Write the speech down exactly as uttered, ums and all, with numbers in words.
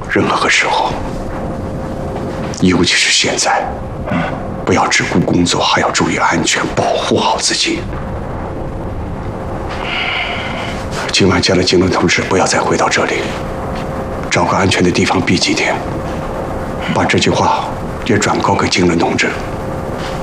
任何个时候，尤其是现在，不要只顾工作，还要注意安全，保护好自己。今晚见了金轮同志，不要再回到这里，找个安全的地方避几天，把这句话也转告给金轮同志。